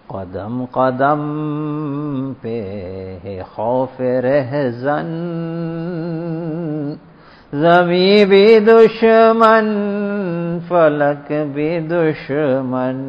कदम कदम पे है खौफ रहज़न, ज़मीं भी दुश्मन फलक भी दुश्मन।